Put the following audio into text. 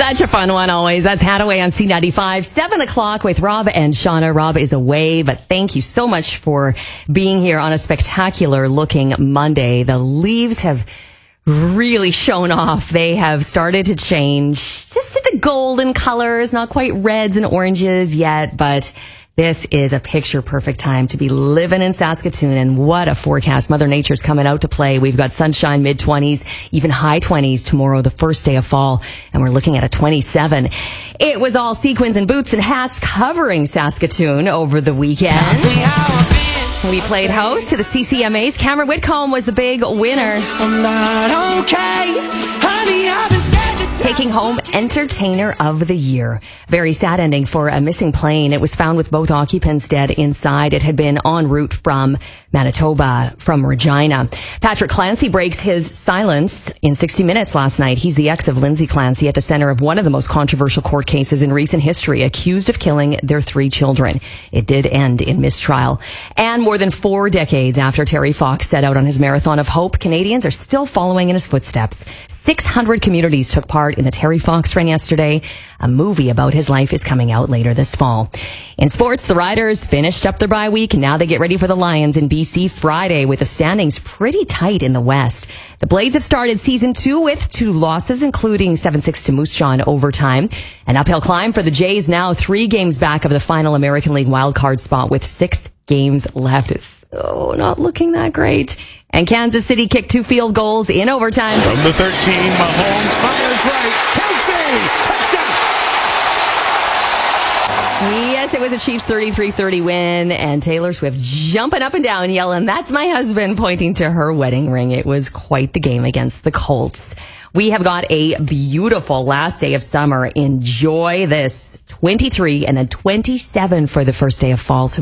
Such a fun one always. That's Hadaway on C95. 7 o'clock with Rob and Shauna. Rob is away, but thank you so much for being here on a spectacular looking Monday. The leaves have really shown off. They have started to change just to the golden colors, not quite reds and oranges yet, but this is a picture-perfect time to be living in Saskatoon, and what a forecast. Mother Nature's coming out to play. We've got sunshine, mid-20s, even high 20s tomorrow, the first day of fall, and we're looking at a 27. It was all sequins and boots and hats covering Saskatoon over the weekend. We played host to the CCMAs. Cameron Whitcomb was the big winner. I'm not okay, honey, I've been scared to Taking home Entertainer of the Year. Very sad ending for a missing plane. It was found with both occupants dead inside. It had been en route from Manitoba, from Regina. Patrick Clancy breaks his silence in 60 Minutes last night. He's the ex of Lindsay Clancy, at the center of one of the most controversial court cases in recent history, accused of killing their 3 children. It did end in mistrial. And more than 4 decades after Terry Fox set out on his marathon of hope, Canadians are still following in his footsteps. 600 communities took part in the Terry Fox Run yesterday. A movie about his life is coming out later this fall. In sports, the Riders finished up their bye week. Now they get ready for the Lions in BC Friday, with the standings pretty tight in the West. The Blades have started season 2 with 2 losses, including 7-6 to Moose Jaw in overtime. An uphill climb for the Jays, now 3 games back of the final American League wildcard spot with 6 games left. It's not looking that great. And Kansas City kicked 2 field goals in overtime. From the 13, Mahomes fires right. Kelsey, touchdown! Yes, it was a Chiefs 33-30 win, and Taylor Swift jumping up and down, yelling, "That's my husband," pointing to her wedding ring. It was quite the game against the Colts. We have got a beautiful last day of summer. Enjoy this. 23 and then 27 for the first day of fall tomorrow.